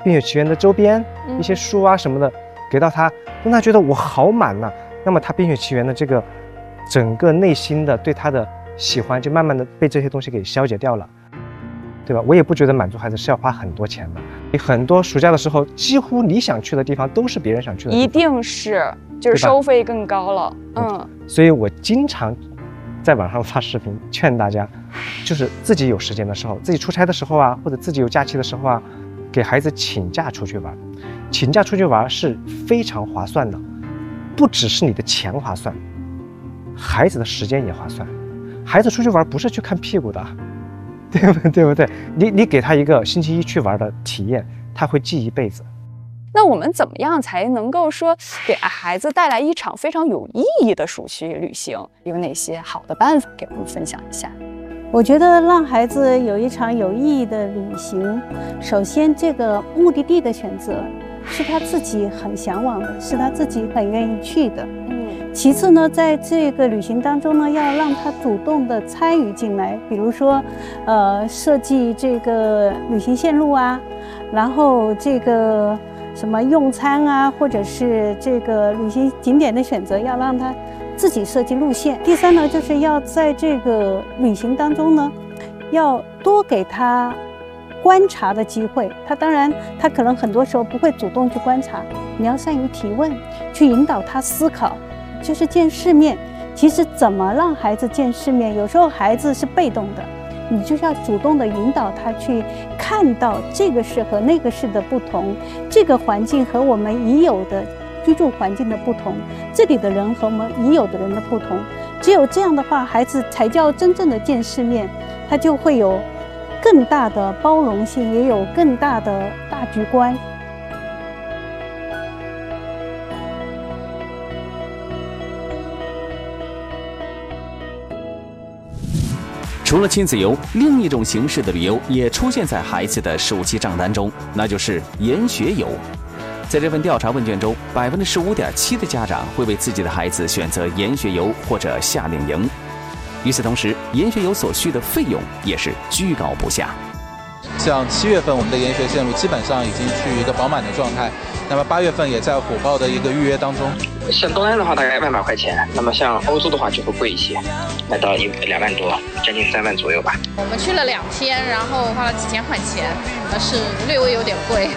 冰雪奇缘的周边一些书啊什么的给到他，让他觉得我好满呐。那么他冰雪奇缘的这个整个内心的对他的喜欢就慢慢的被这些东西给消解掉了，对吧？我也不觉得满足孩子是要花很多钱的。很多暑假的时候，几乎你想去的地方都是别人想去的地方， 一定是就是收费更高了。 所以我经常在网上发视频劝大家，就是自己有时间的时候，自己出差的时候啊，或者自己有假期的时候啊，给孩子请假出去玩。请假出去玩是非常划算的，不只是你的钱划算，孩子的时间也划算。孩子出去玩不是去看屁股的，对不对？你给他一个星期一去玩的体验，他会记一辈子。 那我们怎么样才能够说给孩子带来一场非常有意义的暑期旅行？有哪些好的办法给我们分享一下？ 我觉得让孩子有一场有意义的旅行，首先这个目的地的选择是他自己很向往的，是他自己很愿意去的。其次呢，在这个旅行当中呢，要让他主动的参与进来，比如说，设计这个旅行线路啊，然后这个什么用餐啊，或者是这个旅行景点的选择，要让他自己设计路线。第三呢，就是要在这个旅行当中呢，要多给他观察的机会。当然他可能很多时候不会主动去观察，你要善于提问，去引导他思考。就是见世面，其实怎么让孩子见世面？有时候孩子是被动的，你就是要主动的引导他去看到这个市和那个市的不同，这个环境和我们已有的居住环境的不同，这里的人和我们已有的人的不同。只有这样的话，孩子才叫真正的见世面，他就会有更大的包容性，也有更大的大局观。 除了亲子游，另一种形式的旅游也出现在孩子的暑期账单中，那就是研学游。在这份调查问卷中，15.7%的家长会为自己的孩子选择研学游或者夏令营。与此同时，研学游所需的费用也是居高不下。 像7月份，我们的研学线路基本上已经趋于一个饱满的状态。那么8月份也在火爆的一个预约当中。 像东南的话大概100块钱，那么像欧洲的话就会贵一些，来到2万多，将近3万左右吧。 我们去了2天，然后花了几千块钱，是略微有点贵。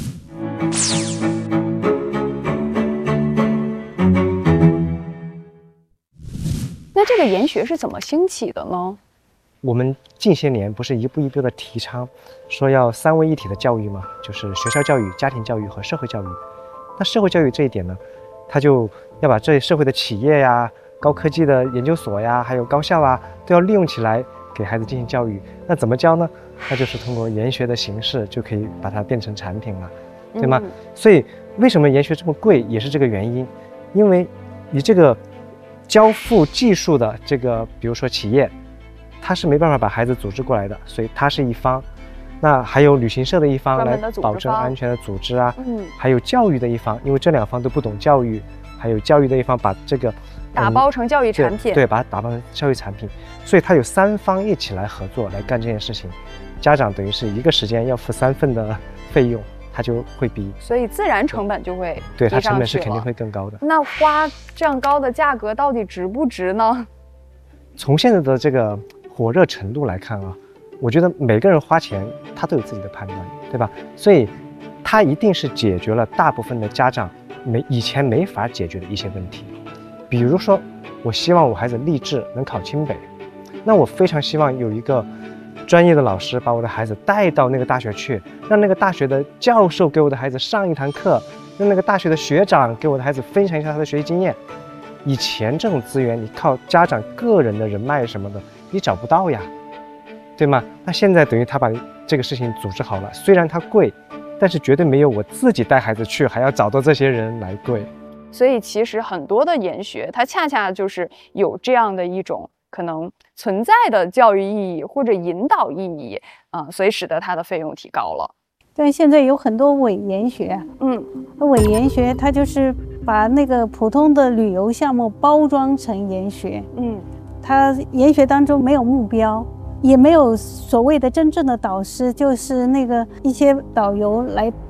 那这个研学是怎么兴起的呢？ 我们近些年不是一步一步的提倡，说要3位一体的教育吗？就是学校教育、家庭教育和社会教育。那社会教育这一点呢，他就要把这社会的企业呀、高科技的研究所呀，还有高校啊，都要利用起来给孩子进行教育。那怎么教呢？那就是通过研学的形式，就可以把它变成产品了，对吗？所以为什么研学这么贵，也是这个原因。因为你这个交付技术的这个，比如说企业，他是没办法把孩子组织过来的，所以他是一方。那还有旅行社的一方来保证安全的组织啊，还有教育的一方，因为这2方都不懂教育，还有教育的一方把这个打包成教育产品， 对，把它打包成教育产品，所以他有3方一起来合作来干这件事情。家长等于是一个时间要付3份的费用，他就会比， 所以自然成本就会对，它成本是肯定会更高的。 那花这样高的价格到底值不值呢？ 从现在的这个火热程度来看啊，我觉得每个人花钱他都有自己的判断，对吧？所以他一定是解决了大部分的家长以前没法解决的一些问题。比如说，我希望我孩子立志能考清北，那我非常希望有一个专业的老师把我的孩子带到那个大学去，让那个大学的教授给我的孩子上一堂课，让那个大学的学长给我的孩子分享一下他的学习经验。以前这种资源，你靠家长个人的人脉什么的，你找不到呀，对吗？那现在等于他把这个事情组织好了，虽然它贵，但是绝对没有我自己带孩子去还要找到这些人来贵。 所以其实很多的研学，它恰恰就是有这样的一种可能存在的教育意义或者引导意义所以使得它的费用提高了。 但现在有很多伪研学，伪研学它就是把那个普通的旅游项目包装成研学，它研学当中没有目标，也没有所谓的真正的导师，就是那个一些导游来